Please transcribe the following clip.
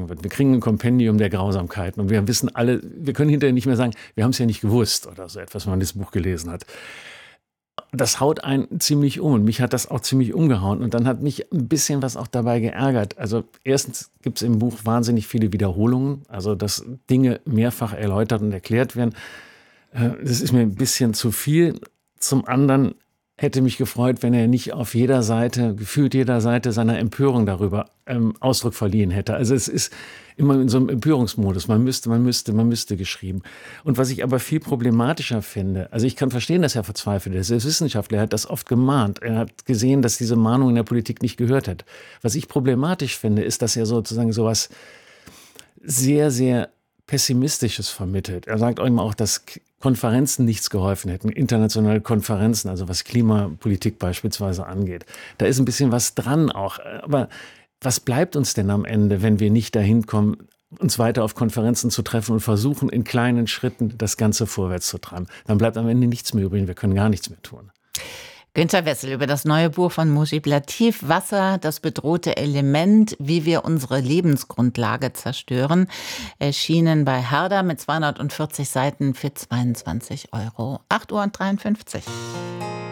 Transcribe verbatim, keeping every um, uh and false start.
vorgetragen wird. Wir kriegen ein Kompendium der Grausamkeiten und wir wissen alle, wir können hinterher nicht mehr sagen, wir haben es ja nicht gewusst oder so etwas, wenn man das Buch gelesen hat. Das haut einen ziemlich um und mich hat das auch ziemlich umgehauen und dann hat mich ein bisschen was auch dabei geärgert. Also erstens gibt es im Buch wahnsinnig viele Wiederholungen, also dass Dinge mehrfach erläutert und erklärt werden. Das ist mir ein bisschen zu viel. Zum anderen hätte mich gefreut, wenn er nicht auf jeder Seite, gefühlt jeder Seite seiner Empörung darüber ähm, Ausdruck verliehen hätte. Also es ist immer in so einem Empörungsmodus. Man müsste, man müsste, man müsste geschrieben. Und was ich aber viel problematischer finde, also ich kann verstehen, dass er verzweifelt ist. Er ist Wissenschaftler, er hat das oft gemahnt. Er hat gesehen, dass diese Mahnung in der Politik nicht gehört hat. Was ich problematisch finde, ist, dass er sozusagen sowas sehr, sehr Pessimistisches vermittelt. Er sagt eben auch, dass Konferenzen nichts geholfen hätten, internationale Konferenzen, also was Klimapolitik beispielsweise angeht. Da ist ein bisschen was dran auch. Aber was bleibt uns denn am Ende, wenn wir nicht dahin kommen, uns weiter auf Konferenzen zu treffen und versuchen, in kleinen Schritten das Ganze vorwärts zu treiben? Dann bleibt am Ende nichts mehr übrig. Wir können gar nichts mehr tun. Günter Wessel über das neue Buch von Mujib Latif, Wasser, das bedrohte Element, wie wir unsere Lebensgrundlage zerstören, erschienen bei Herder mit zweihundertvierzig Seiten für zweiundzwanzig Euro. acht Uhr dreiundfünfzig.